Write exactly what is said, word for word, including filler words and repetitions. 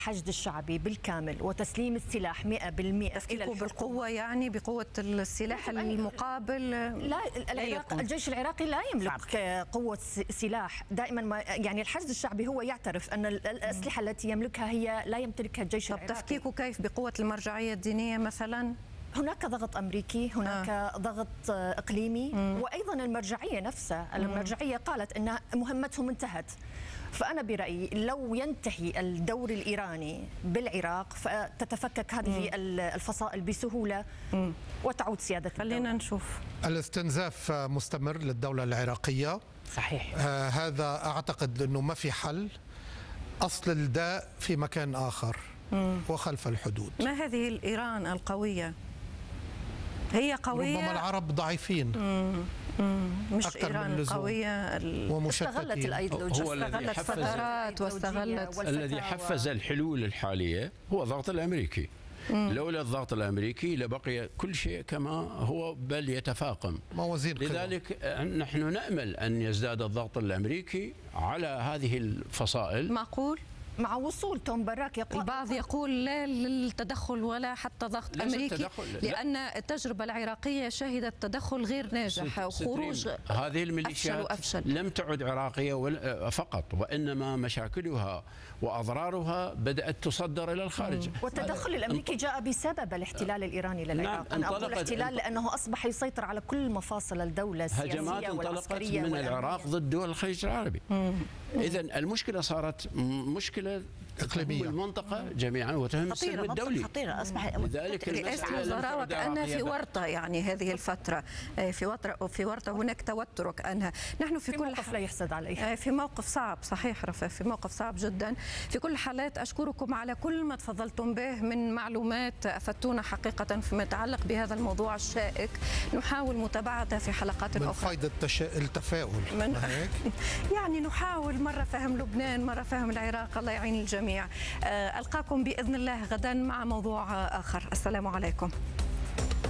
الحشد الشعبي بالكامل وتسليم السلاح مئة بالمئة تفكيكه بالقوة، يعني بقوة السلاح المقابل. لا، العراق الجيش العراقي لا يملك قوة سلاح دائما. ما يعني الحشد الشعبي هو يعترف أن الأسلحة التي يملكها هي لا يمتلكها الجيش العراقي. طب تفكيكه كيف بقوة المرجعية الدينية مثلا؟ هناك ضغط أمريكي، هناك آه. ضغط إقليمي، مم. وأيضا المرجعية نفسها. المرجعية قالت أن مهمتهم انتهت. فأنا برأيي لو ينتهي الدور الإيراني بالعراق فتتفكك هذه مم. الفصائل بسهولة مم. وتعود سيادة الدولة. خلينا نشوف. الاستنزاف مستمر للدولة العراقية. صحيح. آه هذا أعتقد أنه ما في حل. أصل الداء في مكان آخر مم. وخلف الحدود. ما هذه الإيران القوية؟ هي قوية، ربما العرب ضعيفين. مم. مم. مش إيران القوية استغلت الأيديولوجيا، استغلت فترات واستغلت. الذي حفز الحلول الحالية هو الضغط الأمريكي. مم. لولا الضغط الأمريكي لبقي كل شيء كما هو بل يتفاقم. موازين لذلك قوة. نحن نأمل أن يزداد الضغط الأمريكي على هذه الفصائل. معقول؟ مع وصول توم باراك يقول، البعض يقول لا للتدخل ولا حتى ضغط أمريكي، لأن التجربة العراقية شهدت تدخل غير ناجح وخروج هذه الميليشيات أفشل. لم تعد عراقية فقط، وإنما مشاكلها وأضرارها بدأت تصدر إلى الخارج. والتدخل الأمريكي جاء بسبب الاحتلال الإيراني للعراق. نعم. أنا أقول احتلال لأنه أصبح يسيطر على كل مفاصل الدولة السياسية والعسكرية. هجمات انطلقت من العراق ضد دول الخليج العربي. إذن المشكلة صارت مشكلة إقليمية المنطقة جميعا وتهم السلم الدولي. خطيرة أصبح. لذلك رئاسة الوزراء وكأنها في ورطة يعني هذه الفترة، في ورطة في ورطة هناك توتر وكأنها نحن في, في كل موقف لا يحسد عليه، في موقف صعب. صحيح رفاه، في موقف صعب جدا. في كل الحالات أشكركم على كل ما تفضلتم به من معلومات أفدتونا حقيقة فيما يتعلق بهذا الموضوع الشائك. نحاول متابعته في حلقات من أخرى. من فائدة التفاؤل من هيك يعني نحاول مرة فهم لبنان، مرة فهم العراق. الله يعين الجميع. ألقاكم بإذن الله غدا مع موضوع آخر. السلام عليكم.